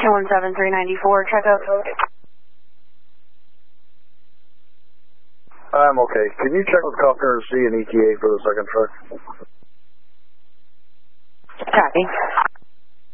17394, checkout code. I'm okay. Can you check with Cuffner to see an ETA for the second truck? Copy.